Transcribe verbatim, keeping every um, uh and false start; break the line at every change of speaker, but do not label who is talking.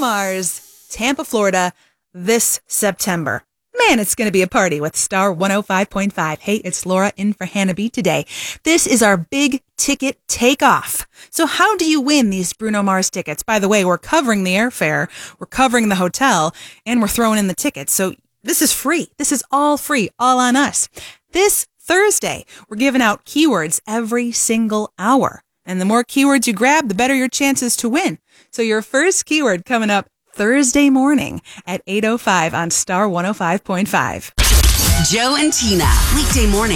Mars, Tampa, Florida, this September. Man, it's going to be a party with Star one oh five point five. Hey, it's Laura in for Hannah B today. This is our big ticket takeoff. So how do you win these Bruno Mars tickets? By the way, we're covering the airfare, we're covering the hotel, and we're throwing in the tickets. So this is free. This is all free, all on us. This Thursday, we're giving out keywords every single hour. And the more keywords you grab, the better your chances to win. So your first keyword coming up Thursday morning at eight oh five on Star one oh five point five.
Joe and Tina, weekday morning.